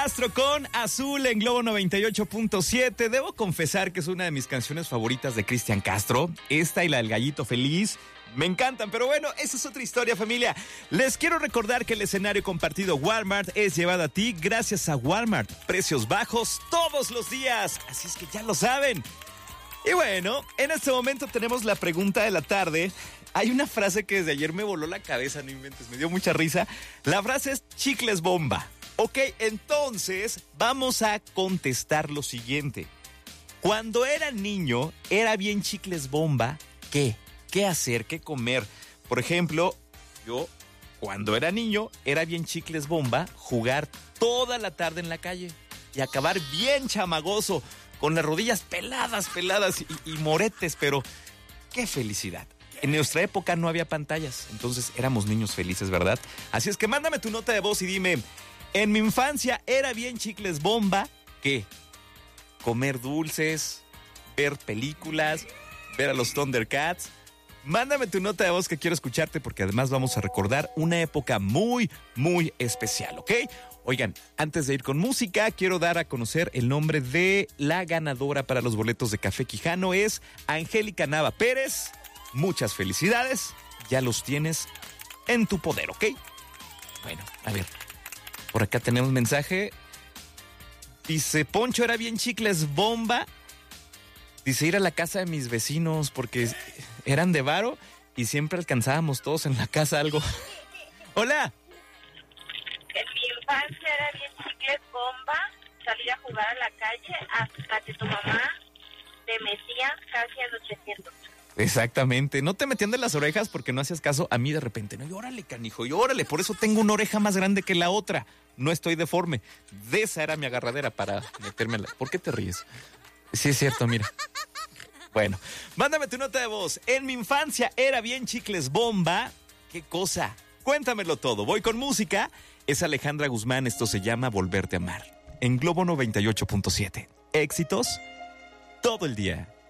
Castro con Azul en Globo 98.7. Debo confesar que es una de mis canciones favoritas de Cristian Castro. Esta y la del Gallito Feliz me encantan, pero bueno, esa es otra historia, familia. Les quiero recordar que el escenario compartido Walmart es llevado a ti gracias a Walmart. Precios bajos todos los días, así es que ya lo saben. Y bueno, en este momento tenemos la pregunta de la tarde. Hay una frase que desde ayer me voló la cabeza, no inventes, me dio mucha risa. La frase es chicles bomba. Ok, entonces vamos a contestar lo siguiente. Cuando era niño, era bien chicles bomba. ¿Qué? ¿Qué hacer? ¿Qué comer? Por ejemplo, yo cuando era niño, era bien chicles bomba jugar toda la tarde en la calle y acabar bien chamagoso, con las rodillas peladas y moretes, pero qué felicidad. En nuestra época no había pantallas, entonces éramos niños felices, ¿verdad? Así es que mándame tu nota de voz y dime... En mi infancia era bien chicles bomba, ¿qué? Comer dulces, ver películas, ver a los Thundercats. Mándame tu nota de voz que quiero escucharte porque además vamos a recordar una época muy, muy especial, ¿ok? Oigan, antes de ir con música, quiero dar a conocer el nombre de la ganadora para los boletos de Café Quijano. Es Angélica Nava Pérez. Muchas felicidades, ya los tienes en tu poder, ¿ok? Bueno, a ver. Por acá tenemos un mensaje. Dice, Poncho era bien chicles bomba. Dice, ir a la casa de mis vecinos porque eran de varo y siempre alcanzábamos todos en la casa algo. ¡Hola! En mi infancia era bien chicles bomba, salir a jugar a la calle hasta que tu mamá te metía casi a los 300. Exactamente, no te metían de las orejas porque no hacías caso a mí de repente, no, y órale canijo, y órale, por eso tengo una oreja más grande que la otra, no estoy deforme, de esa era mi agarradera para meterme en la... ¿Por qué te ríes? Sí es cierto, mira. Bueno, mándame tu nota de voz, en mi infancia era bien chicles bomba, ¿qué cosa? Cuéntamelo todo, voy con música, es Alejandra Guzmán, esto se llama Volverte a Amar, en Globo 98.7, éxitos todo el día.